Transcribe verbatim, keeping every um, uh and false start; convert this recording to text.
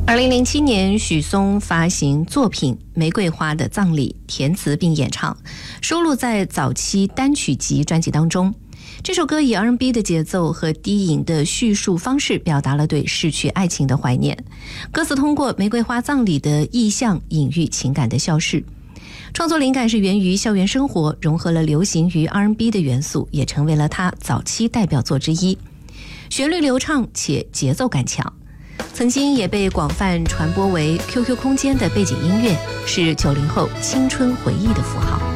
二零零七年，许嵩发行作品《玫瑰花的葬礼》，填词并演唱，收录在早期单曲集专辑当中。这首歌以 R and B 的节奏和低吟的叙述方式，表达了对逝去爱情的怀念。歌词通过玫瑰花葬礼的意象，隐喻情感的消逝。创作灵感是源于校园生活，融合了流行与 R and B 的元素，也成为了他早期代表作之一。旋律流畅且节奏感强，曾经也被广泛传播为 Q Q 空间的背景音乐，是九零后青春回忆的符号。